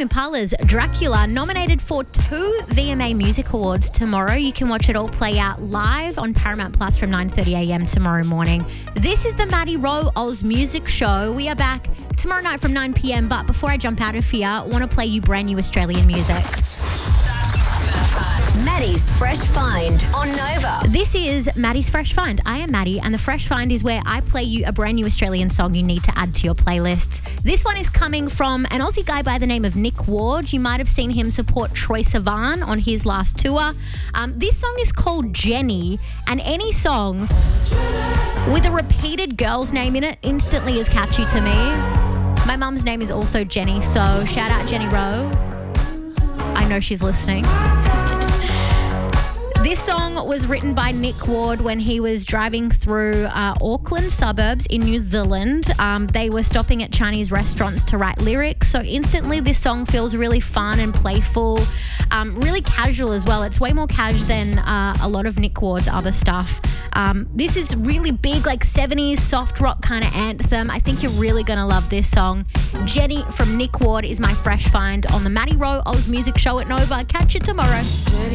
Impala's Dracula, nominated for 2 VMA Music Awards tomorrow. You can watch it all play out live on Paramount Plus from 9:30am tomorrow morning. This is the Maddie Rowe Oz Music Show. We are back tomorrow night from 9pm, but before I jump out of here, I want to play you brand new Australian music. Maddie's Fresh Find on Nova. This is Maddie's Fresh Find. I am Maddie, and the Fresh Find is where I play you a brand new Australian song you need to add to your playlists. This one is coming from an Aussie guy by the name of Nick Ward. You might have seen him support Troye Sivan on his last tour. This song is called Jenny, and any song with a repeated girl's name in it instantly is catchy to me. My mum's name is also Jenny, so shout out Jenny Rowe. I know she's listening. This song was written by Nick Ward when he was driving through Auckland suburbs in New Zealand. They were stopping at Chinese restaurants to write lyrics. So instantly this song feels really fun and playful, really casual as well. It's way more cash than a lot of Nick Ward's other stuff. This is really big, like 70s soft rock kind of anthem. I think you're really going to love this song. Jenny from Nick Ward is my fresh find on the Maddie Rowe Oz Music Show at Nova. Catch you tomorrow.